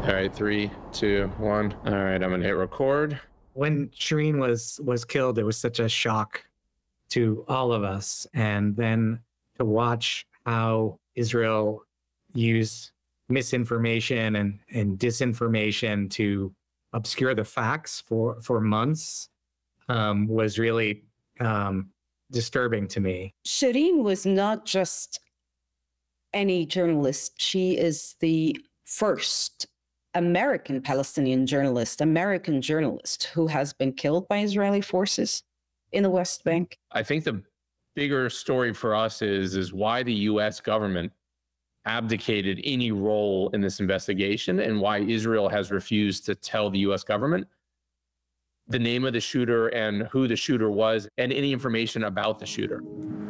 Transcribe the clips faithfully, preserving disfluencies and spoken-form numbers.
All right, three, two, one. All right, I'm gonna hit record. When Shireen was was killed, it was such a shock to all of us. And then to watch how Israel used misinformation and, and disinformation to obscure the facts for, for months um, was really um, disturbing to me. Shireen was not just any journalist. She is the first American Palestinian journalist, American journalist who has been killed by Israeli forces in the West Bank. I think the bigger story for us is, is why the U S government abdicated any role in this investigation and why Israel has refused to tell the U S government the name of the shooter and who the shooter was and any information about the shooter.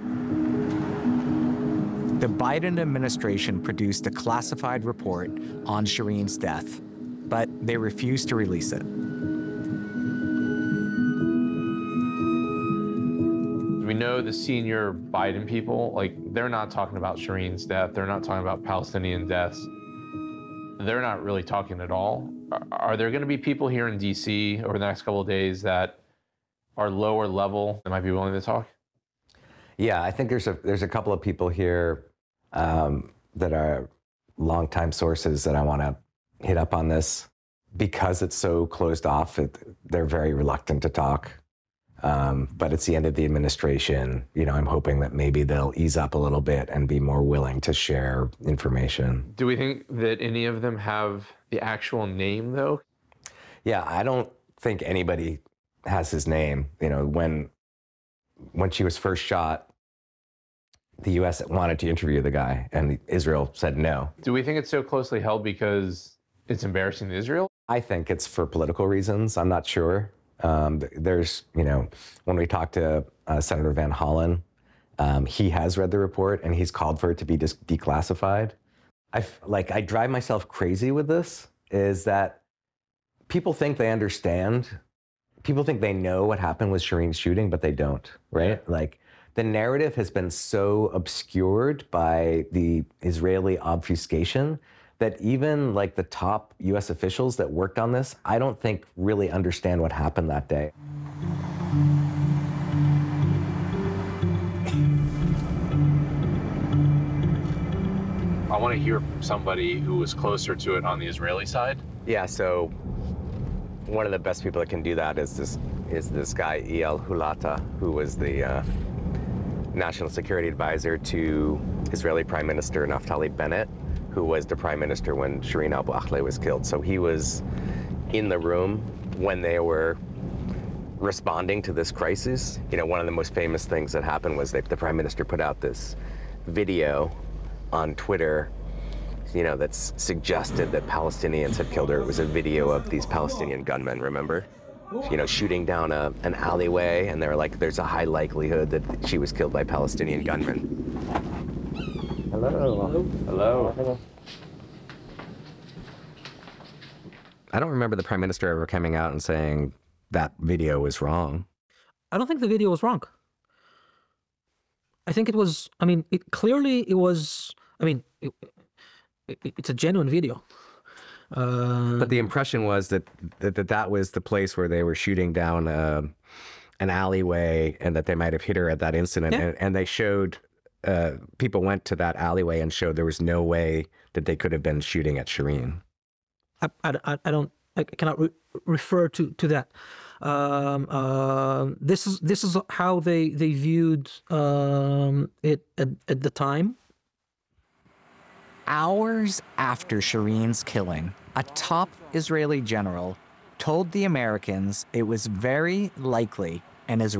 The Biden administration produced a classified report on Shireen's death, but they refused to release it. We know the senior Biden people, like, they're not talking about Shireen's death. They're not talking about Palestinian deaths. They're not really talking at all. Are, are there going to be people here in D C over the next couple of days that are lower level that might be willing to talk? Yeah, I think there's a there's a couple of people here um, that are longtime sources that I want to hit up on this. Because it's so closed off, it, they're very reluctant to talk. Um, but it's the end of the administration. You know, I'm hoping that maybe they'll ease up a little bit and be more willing to share information. Do we think that any of them have the actual name, though? Yeah, I don't think anybody has his name. You know, when when she was first shot, the U S wanted to interview the guy, and Israel said no. Do we think it's so closely held because it's embarrassing to Israel? I think it's for political reasons. I'm not sure. Um, there's, you know, when we talked to uh, Senator Van Hollen, um, he has read the report and he's called for it to be dis- declassified. I like, I drive myself crazy with this, is that people think they understand. People think they know what happened with Shireen's shooting, but they don't, right? Yeah. Like, the narrative has been so obscured by the Israeli obfuscation that even like the top U S officials that worked on this, I don't think really understand what happened that day. I want to hear from somebody who was closer to it on the Israeli side. Yeah, so one of the best people that can do that is this is this guy, Eyal Hulata, who was the uh, national security advisor to Israeli Prime Minister Naftali Bennett, who was the prime minister when Shireen Abu Akleh was killed. So he was in the room when they were responding to this crisis. You know, one of the most famous things that happened was that the prime minister put out this video on Twitter, you know, that's suggested that Palestinians had killed her. It was a video of these Palestinian gunmen, remember? You know, shooting down a, an alleyway, and they were like, there's a high likelihood that she was killed by Palestinian gunmen. Hello. Hello. Hello. I don't remember the prime minister ever coming out and saying that video was wrong. I don't think the video was wrong. I think it was, I mean, it clearly it was, I mean, it, it, it's a genuine video. Uh, but the impression was that, that that that was the place where they were shooting down uh, an alleyway and that they might have hit her at that incident. Yeah. And, and they showed, uh, people went to that alleyway and showed there was no way that they could have been shooting at Shireen. I, I, I don't, I cannot re refer to, to that. Um, uh, this is this is how they, they viewed um, it at, at the time. Hours after Shireen's killing, a top Israeli general told the Americans it was very likely an Israeli